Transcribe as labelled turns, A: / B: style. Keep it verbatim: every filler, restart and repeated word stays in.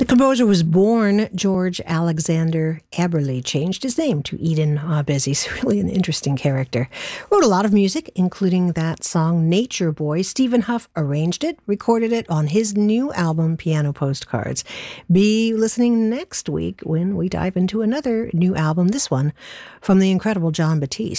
A: The composer was born George Alexander Eberle, changed his name to Eden Ahbez. He's really an interesting character. Wrote a lot of music, including that song Nature Boy. Stephen Huff arranged it, recorded it on his new album, Piano Postcards. Be listening next week when we dive into another new album, this one from the incredible Jon Batiste.